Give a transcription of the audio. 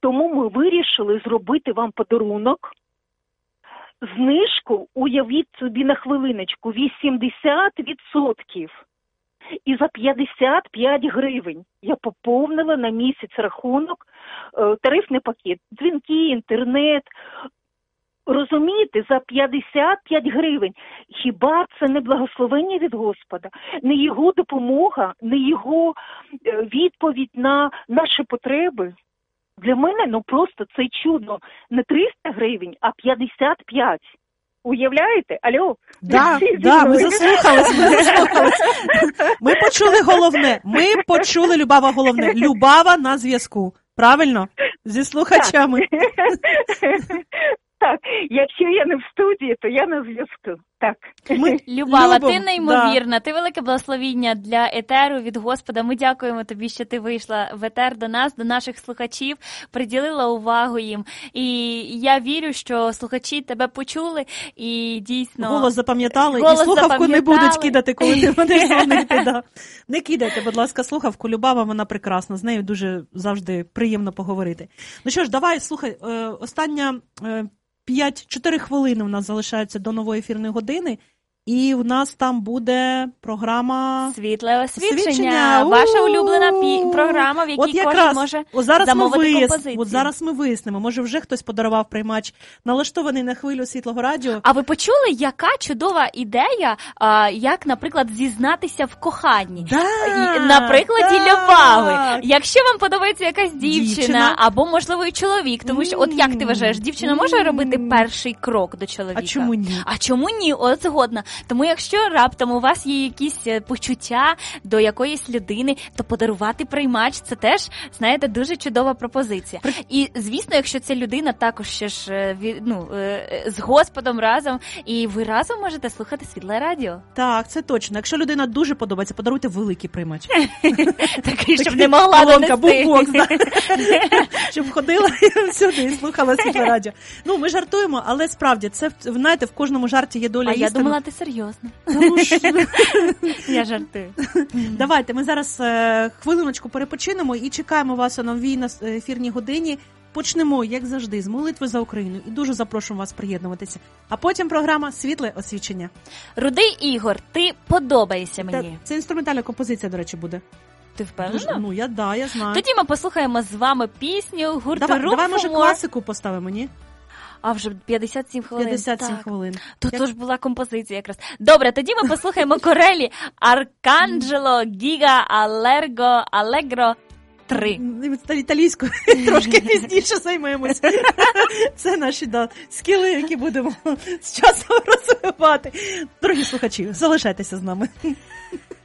Тому ми вирішили зробити вам подарунок. Знижку, уявіть собі на хвилиночку, 80%. І за 55 гривень я поповнила на місяць рахунок, тарифний пакет, дзвінки, інтернет. Розумієте, за 55 гривень. Хіба це не благословення від Господа? Не Його допомога, не Його відповідь на наші потреби? Для мене, просто це чудо. Не 300 гривень, а 55. Уявляєте? Алло? Да, ми заслухались. Ми почули головне. Ми почули, Любава, головне. Любава на зв'язку. Правильно? Зі слухачами. Так, якщо я не в студії, то я на зв'язку. Так. Любава, ти неймовірна, ти велике благословіння для етеру від Господа. Ми дякуємо тобі, що ти вийшла в етер до нас, до наших слухачів, приділила увагу їм. І я вірю, що слухачі тебе почули і дійсно... Голос запам'ятали, і слухавку не будуть кидати, коли ти будеш дзвонити. Не кидайте, будь ласка, слухавку. Любава, вона прекрасна, з нею дуже завжди приємно поговорити. Ну що ж, давай, слухай, остання... 4 хвилини у нас залишаються до нової ефірної години, і у нас там буде програма «Світле освічення». Ваша улюблена програма, в якій кожен може замовити композицію. От зараз ми вияснимо, може вже хтось подарував приймач, налаштований на хвилю Світлого радіо. А ви почули, яка чудова ідея, як, наприклад, зізнатися в коханні? На прикладі Любави. Якщо вам подобається якась дівчина, або, можливо, і чоловік, тому що, от як ти вважаєш, дівчина може робити перший крок до чоловіка? А чому ні? От згодна. Тому якщо раптом у вас є якісь почуття до якоїсь людини, то подарувати приймач – це теж, знаєте, дуже чудова пропозиція. І, звісно, якщо ця людина також ще ж з Господом разом, і ви разом можете слухати Світле радіо. Так, це точно. Якщо людина дуже подобається, подаруйте великий приймач. Такий, щоб не могла донести. Букбокс, щоб ходила сюди і слухала Світле радіо. Ну, ми жартуємо, але справді, це, знаєте, в кожному жарті є доля істини. А я думала, ти серйозно. Я жартую. Давайте, ми зараз хвилиночку перепочинемо і чекаємо вас у новій ефірній годині. Почнемо, як завжди, з молитви за Україну. І дуже запрошуємо вас приєднуватися. А потім програма «Світле освічення». Рудий Ігор, ти подобаєшся мені. Це інструментальна композиція, до речі, буде. Ти впевнена? Ну, я знаю. Тоді ми послухаємо з вами пісню гурту Давай, може, класику поставимо, ні? А вже 57 хвилин. 57 хвилин. Тут ж була композиція якраз. Добре, тоді ми послухаємо Корелі Арканджело Гіга Алегро 3. Італійською трошки пізніше займемось. Це наші скіли, які будемо з часом розвивати. Дорогі слухачі, залишайтеся з нами.